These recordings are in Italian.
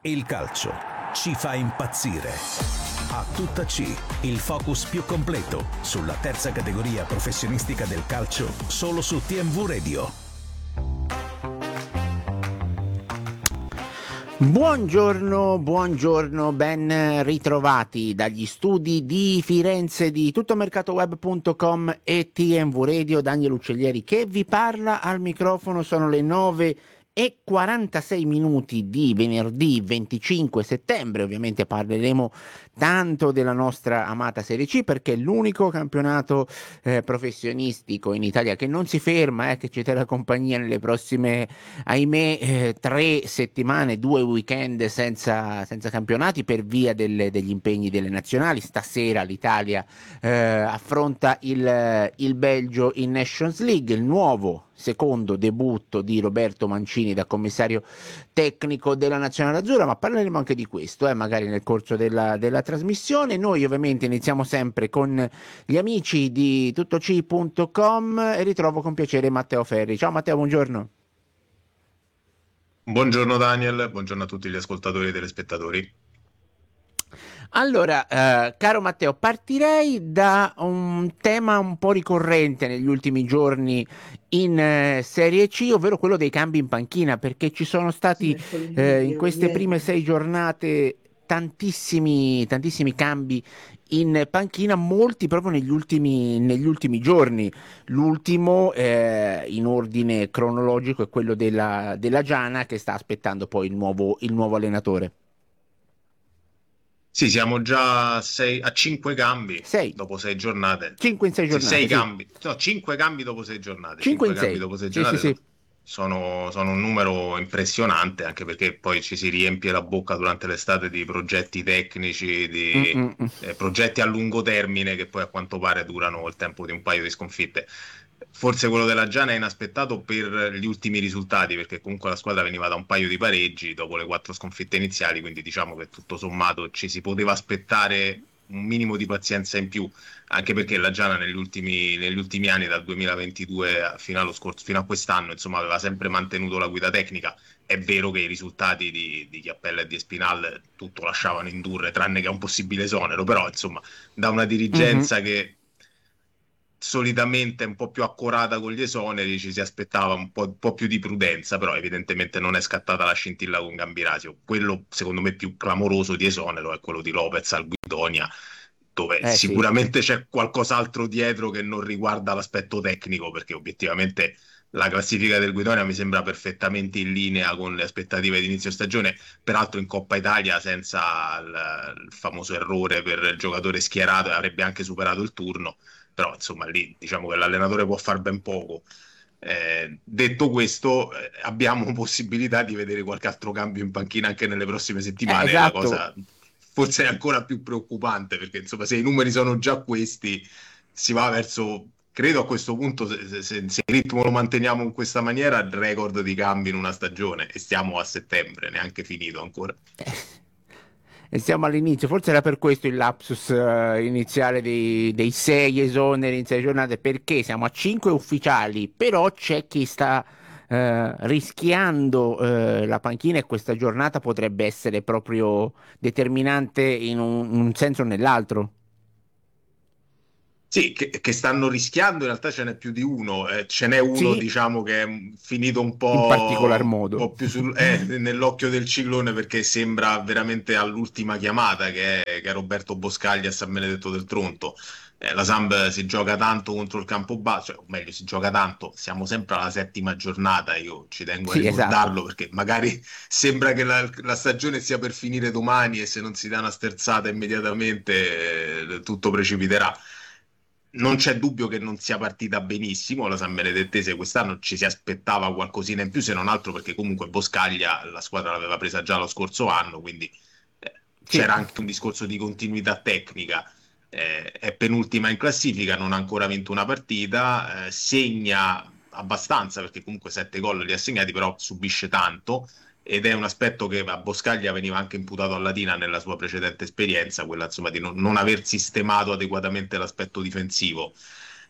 Il calcio ci fa impazzire. A tutta C, il focus più completo sulla terza categoria professionistica del calcio, solo su TMV Radio. Buongiorno, ben ritrovati dagli studi di Firenze di tuttomercatoweb.com e TMV Radio. Daniel Uccellieri che vi parla al microfono. Sono le 9:46 di venerdì 25 settembre. Ovviamente parleremo tanto della nostra amata Serie C, perché è l'unico campionato professionistico in Italia che non si ferma, che ci terrà compagnia nelle prossime, ahimè, 3 settimane, 2 weekend senza campionati per via degli impegni delle nazionali. Stasera l'Italia affronta il Belgio in Nations League, il nuovo secondo debutto di Roberto Mancini da commissario tecnico della Nazionale Azzurra, ma parleremo anche di questo, magari nel corso della trasmissione. Noi ovviamente iniziamo sempre con gli amici di tuttoc.com e ritrovo con piacere Matteo Ferri. Ciao Matteo, buongiorno. Buongiorno Daniel, buongiorno a tutti gli ascoltatori e telespettatori. Allora, caro Matteo, partirei da un tema un po' ricorrente negli ultimi giorni in Serie C, ovvero quello dei cambi in panchina, perché ci sono stati in queste prime 6 giornate tantissimi cambi in panchina, molti proprio negli ultimi giorni. L'ultimo in ordine cronologico è quello della Giana, che sta aspettando poi il nuovo allenatore. Sì, siamo già a 5 cambi 6 dopo 6 giornate. 5 in 6 giornate. 6 sì. cambi, no, 5 cambi dopo 6 giornate. 5 in cambi 6. dopo 6 Sì, giornate. sì. Sono un numero impressionante, anche perché poi ci si riempie la bocca durante l'estate di progetti tecnici, di progetti a lungo termine che poi a quanto pare durano il tempo di un paio di sconfitte. Forse quello della Giana è inaspettato per gli ultimi risultati, perché comunque la squadra veniva da un paio di pareggi dopo le 4 sconfitte iniziali, quindi diciamo che tutto sommato ci si poteva aspettare un minimo di pazienza in più, anche perché la Giana negli ultimi anni, dal 2022 fino a quest'anno, insomma, aveva sempre mantenuto la guida tecnica. È vero che i risultati di Chiappella e di Espinal tutto lasciavano indurre, tranne che a un possibile esonero, però insomma, da una dirigenza che solitamente è un po' più accorata con gli esoneri, ci si aspettava un po' più di prudenza, però evidentemente non è scattata la scintilla con Gambirasio. Quello secondo me più clamoroso di esonero è quello di Lopez al Guidonia, dove sicuramente c'è qualcos'altro dietro che non riguarda l'aspetto tecnico, perché obiettivamente la classifica del Guidonia mi sembra perfettamente in linea con le aspettative di inizio stagione, peraltro in Coppa Italia senza il famoso errore per il giocatore schierato, avrebbe anche superato il turno. Però insomma lì diciamo che l'allenatore può far ben poco. Detto questo, abbiamo possibilità di vedere qualche altro cambio in panchina anche nelle prossime settimane. Esatto. La cosa forse è ancora più preoccupante, perché insomma se i numeri sono già questi, si va verso, credo a questo punto, se il ritmo lo manteniamo in questa maniera, il record di cambi in una stagione, e stiamo a settembre, neanche finito ancora. E siamo all'inizio, forse era per questo il lapsus iniziale dei 6 esoneri in 6 giornate, perché siamo a 5 ufficiali, però c'è chi sta rischiando la panchina, e questa giornata potrebbe essere proprio determinante in un senso o nell'altro. Sì, che stanno rischiando, in realtà ce n'è più di uno, ce n'è uno diciamo che è finito un po', in particolar modo, un po' più nell'occhio del ciclone, perché sembra veramente all'ultima chiamata, che è Roberto Boscaglia a San Benedetto del Tronto. La Samp si gioca tanto contro il Campobasso, o meglio si gioca tanto, siamo sempre alla 7ª giornata, io ci tengo a ricordarlo, esatto. perché magari sembra che la stagione sia per finire domani e se non si dà una sterzata immediatamente tutto precipiterà. Non c'è dubbio che non sia partita benissimo la San Benedettese quest'anno, ci si aspettava qualcosina in più, se non altro perché comunque Boscaglia la squadra l'aveva presa già lo scorso anno, quindi c'era anche un discorso di continuità tecnica. È penultima in classifica, non ha ancora vinto una partita, segna abbastanza perché comunque 7 gol li ha segnati, però subisce tanto, ed è un aspetto che a Boscaglia veniva anche imputato a Latina nella sua precedente esperienza, quella insomma di non aver sistemato adeguatamente l'aspetto difensivo.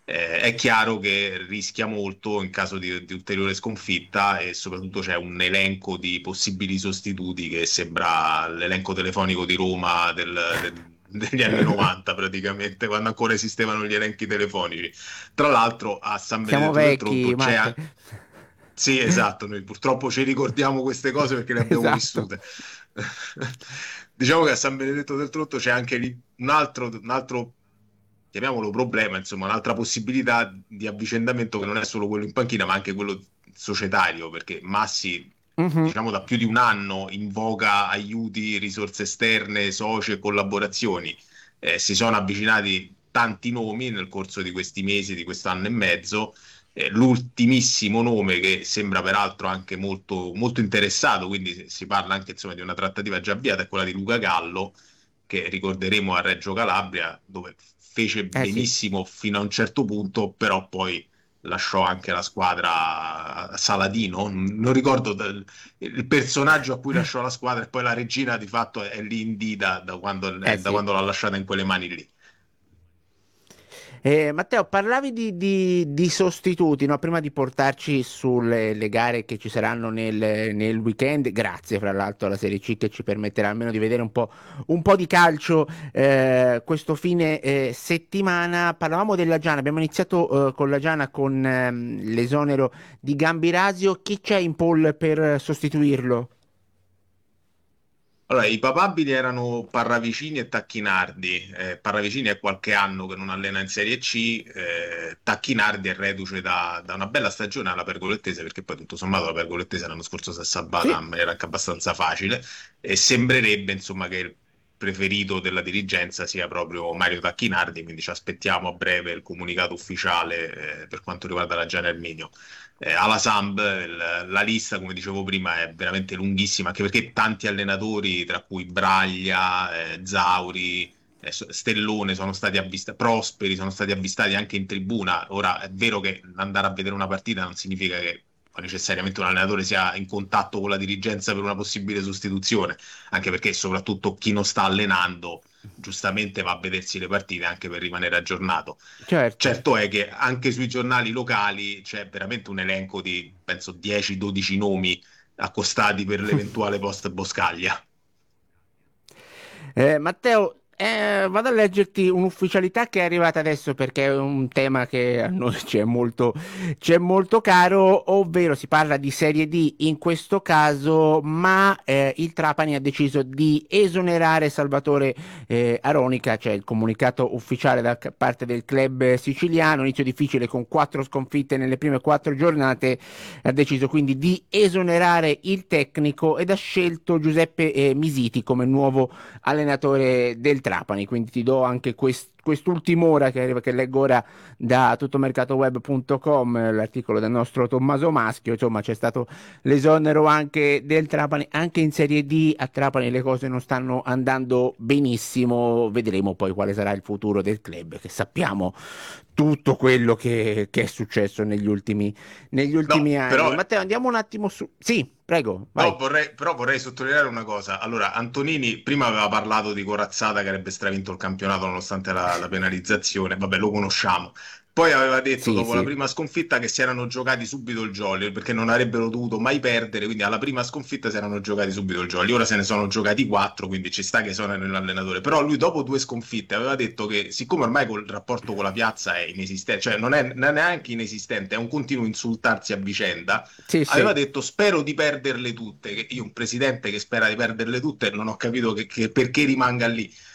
È chiaro che rischia molto in caso di ulteriore sconfitta e soprattutto c'è un elenco di possibili sostituti che sembra l'elenco telefonico di Roma degli anni 90 praticamente, quando ancora esistevano gli elenchi telefonici. Tra l'altro a San Siamo Benedetto del vecchi, Tronto c'è Matte. anche... Sì, esatto, noi purtroppo ci ricordiamo queste cose perché le abbiamo Esatto. vissute. Diciamo che a San Benedetto del Tronto c'è anche lì un altro, chiamiamolo problema, insomma, un'altra possibilità di avvicendamento che non è solo quello in panchina, ma anche quello societario, perché Massi, Mhm. diciamo, da più di un anno invoca aiuti, risorse esterne, soci e collaborazioni. Si sono avvicinati tanti nomi nel corso di questi mesi, di questo anno e mezzo. L'ultimissimo nome che sembra peraltro anche molto, molto interessato, quindi si parla anche insomma, di una trattativa già avviata, è quella di Luca Gallo, che ricorderemo a Reggio Calabria, dove fece Eh sì. benissimo fino a un certo punto, però poi lasciò anche la squadra a Saladino. Non ricordo il personaggio a cui lasciò la squadra e poi la regina di fatto è lì in D Eh da sì. quando l'ha lasciata in quelle mani lì. Matteo, parlavi di sostituti, no? Prima di portarci sulle le gare che ci saranno nel weekend, grazie fra l'altro alla Serie C che ci permetterà almeno di vedere un po' di calcio questo fine settimana. Parlavamo della Giana, abbiamo iniziato con la Giana con l'esonero di Gambirasio. Chi c'è in poll per sostituirlo? Allora, i papabili erano Parravicini e Tacchinardi. Parravicini è qualche anno che non allena in Serie C, Tacchinardi è reduce da una bella stagione alla Pergolettese, perché poi tutto sommato la Pergolettese l'anno scorso si è salvata in Sì. maniera anche abbastanza facile e sembrerebbe insomma che il preferito della dirigenza sia proprio Mario Tacchinardi, quindi ci aspettiamo a breve il comunicato ufficiale per quanto riguarda la Gian Erminio. Alla Samp la lista, come dicevo prima, è veramente lunghissima, anche perché tanti allenatori, tra cui Braglia, Zauri, Stellone, sono stati avvistati, Prosperi, sono stati avvistati anche in tribuna. Ora è vero che andare a vedere una partita non significa che necessariamente un allenatore sia in contatto con la dirigenza per una possibile sostituzione, anche perché soprattutto chi non sta allenando giustamente va a vedersi le partite anche per rimanere aggiornato. Certo. Certo è che anche sui giornali locali c'è veramente un elenco di, penso, 10-12 nomi accostati per l'eventuale post Boscaglia. Matteo, vado a leggerti un'ufficialità che è arrivata adesso perché è un tema che a noi ci è molto caro, ovvero si parla di Serie D in questo caso, ma il Trapani ha deciso di esonerare Salvatore Aronica, cioè il comunicato ufficiale da parte del club siciliano, inizio difficile con 4 sconfitte nelle prime 4 giornate, ha deciso quindi di esonerare il tecnico ed ha scelto Giuseppe Misiti come nuovo allenatore del Trapani, quindi ti do anche quest'ultima ora che arriva, che leggo ora da tuttomercatoweb.com, l'articolo del nostro Tommaso Maschio, insomma c'è stato l'esonero anche del Trapani, anche in Serie D a Trapani le cose non stanno andando benissimo, vedremo poi quale sarà il futuro del club, che sappiamo tutto quello che è successo negli No, ultimi però anni. Matteo, andiamo un attimo su... Sì, prego, No, vai. però vorrei sottolineare una cosa. Allora, Antonini prima aveva parlato di Corazzata che avrebbe stravinto il campionato nonostante la penalizzazione. Vabbè, lo conosciamo. Poi aveva detto Sì, dopo la sì. prima sconfitta che si erano giocati subito il jolly perché non avrebbero dovuto mai perdere. Quindi alla prima sconfitta si erano giocati subito il jolly. Ora se ne sono giocati quattro, quindi ci sta che sono nell'allenatore. Però lui dopo 2 sconfitte aveva detto che siccome ormai il rapporto con la piazza è inesistente, cioè non è neanche inesistente, è un continuo insultarsi a vicenda, Sì, aveva sì. detto spero di perderle tutte, che io un presidente che spera di perderle tutte non ho capito perché rimanga lì.